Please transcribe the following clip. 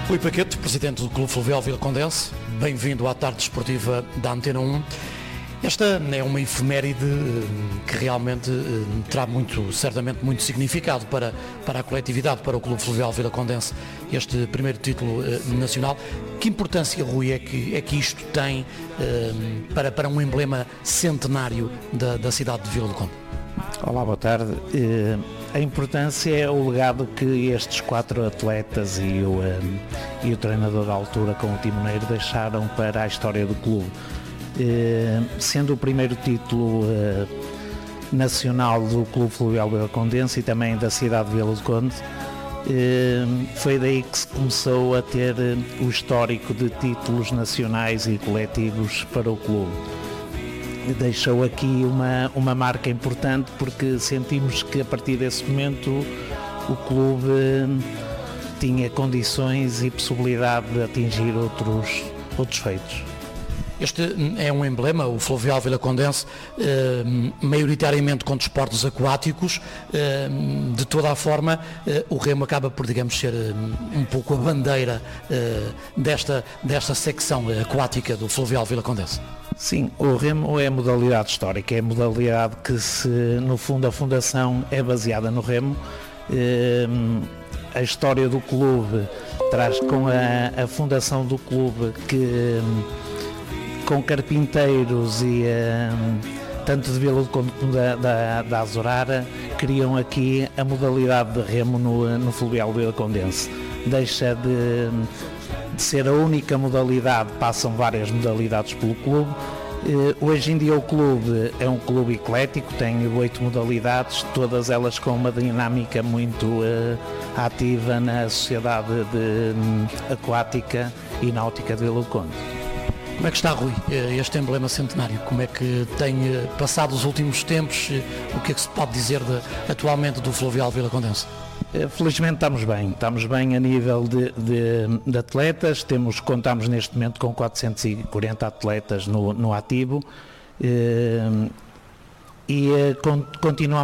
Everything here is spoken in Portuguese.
Rui Paquete, presidente do Clube Fluvial Vilacondense, bem-vindo à tarde desportiva da Antena 1. Esta é uma efeméride que realmente terá certamente muito significado para a coletividade, para o Clube Fluvial Vilacondense, este primeiro título nacional. Que importância, Rui, é que isto tem para um emblema centenário da cidade de Vila do Conde? Olá, boa tarde. A importância é o legado que estes 4 atletas e o treinador da altura com o timoneiro deixaram para a história do clube. Sendo o primeiro título nacional do Clube Fluvial Vilacondense e também da cidade de Vila do Conde, foi daí que se começou a ter o histórico de títulos nacionais e coletivos para o clube. Deixou aqui uma marca importante, porque sentimos que a partir desse momento o clube tinha condições e possibilidade de atingir outros feitos. Este é um emblema, o Fluvial Vilacondense, maioritariamente com desportos aquáticos. De toda a forma, o remo acaba por, digamos, ser um pouco a bandeira desta secção aquática do Fluvial Vilacondense. Sim, o remo é a modalidade histórica, é a modalidade que, no fundo, a fundação é baseada no remo. A história do clube traz com a fundação do clube que, com carpinteiros e tanto de Vila do Conde como da Azorara, criam aqui a modalidade de remo no Fluvial Vilacondense. Deixa de ser a única modalidade, passam várias modalidades pelo clube. Hoje em dia o clube é um clube eclético, tem 8 modalidades, todas elas com uma dinâmica muito ativa na sociedade aquática e náutica de Vila do Conde. Como é que está, Rui, este emblema centenário? Como é que tem passado os últimos tempos? O que é que se pode dizer atualmente do Fluvial Vilacondense? Felizmente estamos bem a nível de atletas. Contamos neste momento com 440 atletas no ativo e continuamos